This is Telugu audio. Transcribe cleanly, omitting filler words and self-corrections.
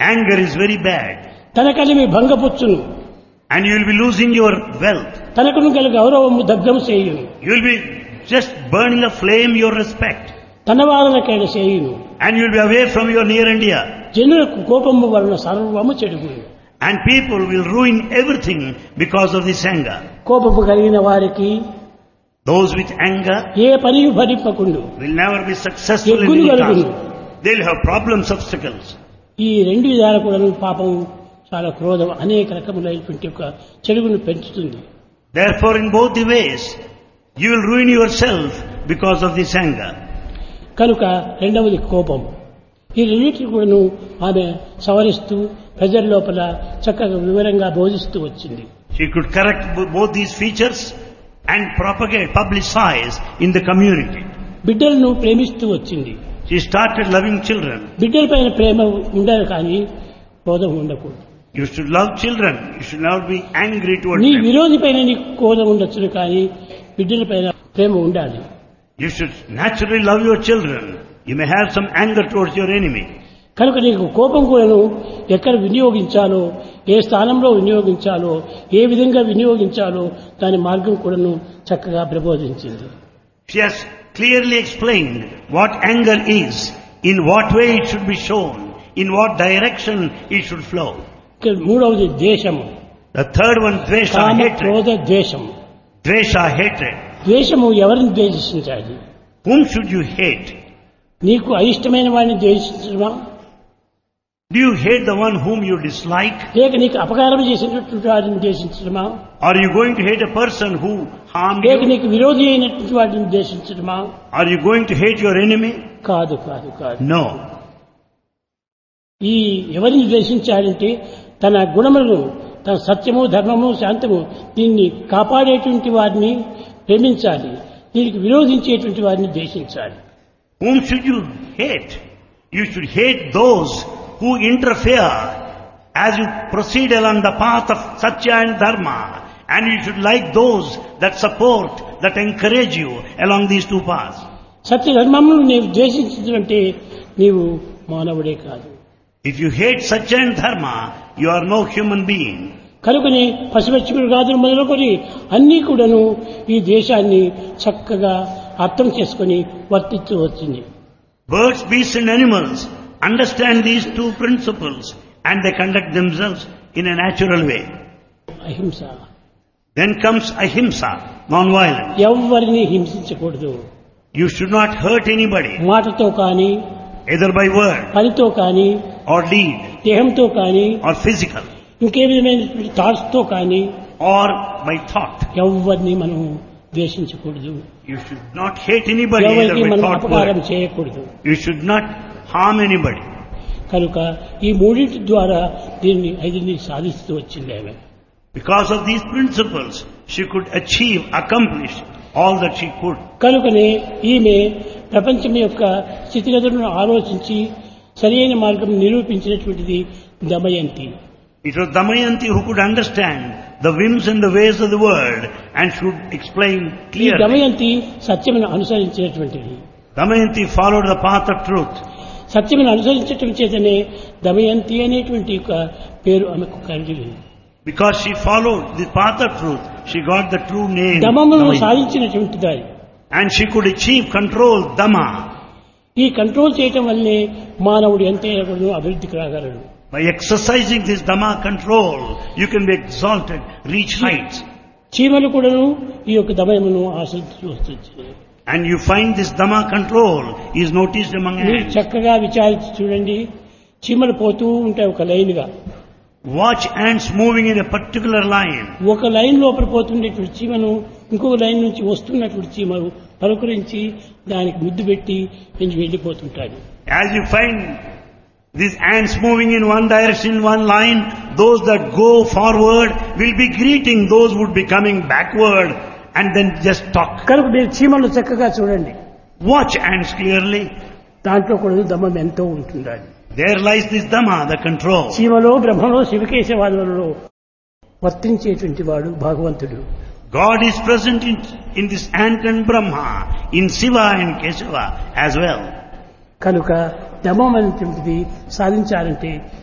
Anger is very bad. తన కలిమి భంగపుచ్చును, And you will be losing your wealth. తనకును గల గౌరవము దగ్ధం చేయును, You will be just burning a flame your respect. తన వారలకైన చేయును. And you will be away from your near and dear. జనులకు కోపము వలన సర్వము చెడుగును. And people will ruin everything because of this anger. కోపము కలిగిన వారికి Those with anger A పనియు భరింపకుండు, will never be successful in ఎగ్గులు any కలుగును. task. They will have problems, obstacles. ఈ రెండు విధాల కూడా పాపం చాలా క్రోధం అనేక రకములైనటువంటి ఒక చెడుగును పెంచుతుంది. Therefore, in both the ways, you will ruin yourself because of this anger. కనుక రెండవది కోపం. ఈ రెండింటిని కూడాను ఆమె సవరిస్తూ ప్రజల లోపల చక్కగా వివరంగా బోధిస్తూ వచ్చింది. She could correct both these features and propagate, publicize in the community. బిడ్డలను ప్రేమిస్తూ వచ్చింది. She started loving children. బిడ్డల పైన ప్రేమ ఉండాలి కానీ క్రోధం ఉండకూడదు. You should love children. You should not be angry towards నీ them. విరోధి పైన నీకు క్రోధం ఉండొచ్చును కానీ బిడ్డల పైన ప్రేమ ఉండాలి. You should naturally love your children. You may have some anger towards your enemy. కనుక నీకు కోపం కూడాను ఎక్కడ వినియోగించాలో, ఏ స్థానంలో వినియోగించాలో, ఏ విధంగా వినియోగించాలో దాని మార్గం కూడాను చక్కగా ప్రబోధించింది. She has clearly explained what anger is, in what way it should be shown, in what direction it should flow. ఇక మూడవది ద్వేషము. The third one, dvesha, comma hatred. క్రోధ ద్వేషం. Dvesha, hatred. ద్వేషము ఎవరిని ద్వేషించాలి? Whom should you hate? నీకు అయిష్టమైన వాడిని ద్వేషించడమా, Do you hate the one whom you dislike? లేక నీకు అపకారం చేసినటువంటి వాడిని ద్వేషించడమా, Are you going to hate a person who harmed లేక you? నీకు విరోధి అయినటువంటి వాడిని ద్వేషించడమా? Are you going to hate your enemy? కాదు కాదు కాదు. No. ఈ ఎవరిని ద్వేషించాలంటే తన గుణములను, తన సత్యము, ధర్మము, శాంతము దీన్ని కాపాడేటువంటి వారిని ప్రేమించాలి. దీనికి విరోధించేటువంటి వారిని ద్వేషించాలి. Whom should you hate? You should hate those who interfere as you proceed along the path of Satya and Dharma. And you should like those that support, that encourage you along these two paths. సత్య ధర్మమును నీవు ద్వేషించినట్టే నీవు మానవుడే కాదు. If you hate Satya and Dharma, you are no human being. కనుకనే పశుపక్షులు గాదులు మొదలుకొని అన్నీ కూడాను ఈ దేశాన్ని చక్కగా అర్థం చేసుకొని వర్తిస్తూ వచ్చింది. Birds, beasts and animals understand these two principles and they conduct themselves in a natural way. అహింస. Then comes ahimsa, non-violence. ఎవరిని హింసించకూడదు. You should not hurt anybody, మాటతో కానీ, either by word పనితో కానీ, or deed దేహంతో కానీ, or physical ఇంకే విధమైన థాట్స్ తో కానీ or by thought. ఎవరిని మనం ద్వేషించకూడదు. You should not hate anybody either ఎవరికి by మనం thought or అపకారం word. చేయకూడదు. You should not harm anybody. కనుక ఈ మూడింటి ద్వారా దీన్ని ఐదుని సాధిస్తూ వచ్చింది ఆమె. Because of these principles, she could achieve, accomplish all that she could. కనుకనే ఈమె ప్రపంచం యొక్క స్థితిగతులను ఆలోచించి సరైన మార్గం నిరూపించినటువంటిది Damayanti. It was Damayanti who could understand the whims and the ways of the world and should explain ఈ clearly. దమయంతి సత్యమును అనుసరించినటువంటిది. Damayanti followed the path of truth. సత్యమును అనుసరించటం చేతనే దమయంతి అనేటువంటి ఒక పేరు ఆమెకు కలిగింది. Because she followed the path of truth, she got the true name. దమమును Damayanti. సాధించినటువంటి దాని. And she could achieve control, Dhamma. ఈ కంట్రోల్ చేయటం వల్లనే మానవుడు ఎంతైనా కూడా అభివృద్ధికి రాగలడు. By exercising this Dhamma control, you can be exalted, reach heights. చీమలు కూడాను ఈ యొక్క దమయమును ఆశ్రయిస్తూ వస్తుంది. And you find this Dhamma control is noticed among మీరు ants. చక్కగా విచారించి చూడండి, చీమలు పోతూ ఉంటాయి ఒక లైన్గా. Watch ants moving in a particular line. ఒక లైన్ లోపల పోతుండేటువంటి చీమను ఇంకొక లైన్ నుంచి వస్తున్నటువంటి చీమలు పలుకరించి దానికి ముద్దు పెట్టి వెళ్ళిపోతుంటాడు. As you find these ants moving in one direction, one line, those that go forward will be greeting those who would be coming backward and then just talk. కనుక మీరు చీమలు చక్కగా చూడండి, Watch ants clearly. దాంట్లో కూడా దమం ఎంతో ఉంటుండాలి. There lies this Dhamma, the control. చీమలో బ్రహ్మలో శివకేశవాదులలో వర్తించేటువంటి వాడు భగవంతుడు. God is present in this ant and Brahma, in Shiva and Kesava as well. కనుక దమం అనేటువంటిది సాధించాలంటే